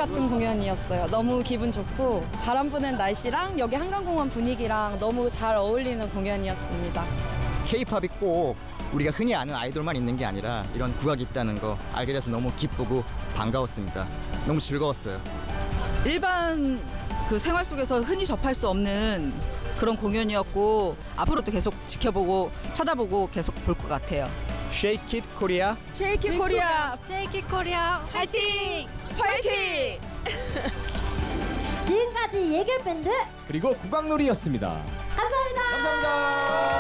같은 공연이었어요. 너무 기분 좋고 바람 부는 날씨랑 여기 한강공원 분위기랑 너무 잘 어울리는 공연이었습니다. K-팝이 꼭 우리가 흔히 아는 아이돌만 있는 게 아니라 이런 국악이 있다는 거 알게 돼서 너무 기쁘고 반가웠습니다. 너무 즐거웠어요. 일반 그 생활 속에서 흔히 접할 수 없는 그런 공연이었고 앞으로도 계속 지켜보고 찾아보고 계속 볼 것 같아요. Shake It Korea. 쉐이키 코리아 쉐이키 코리아 화이팅! 파이팅! 지금까지 예결 밴드 그리고 국악놀이였습니다. 감사합니다. 감사합니다.